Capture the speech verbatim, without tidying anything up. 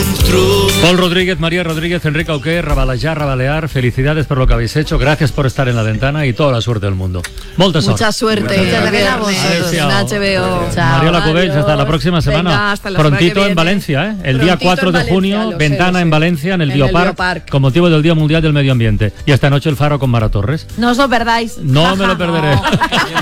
Paul Rodríguez, María Rodríguez, Enrique Auqué, Rabalejar, Rabalear, felicidades por lo que habéis hecho, gracias por estar en La Ventana y toda la suerte del mundo. Mucha suerte. Mucha suerte. Muchas gracias. En H B O. Chao. María Lacubell, hasta la próxima semana. Venga, hasta la Prontito semana que en viene. Valencia, ¿eh? El Prontito día cuatro en de Valencia, junio, lo sé, Ventana lo sé. en Valencia, en el En el Biopark, Biopark. con motivo del Día Mundial del Medio Ambiente. Y esta noche el Faro con Mara Torres. No os lo perdáis. No Jaja. me lo perderé.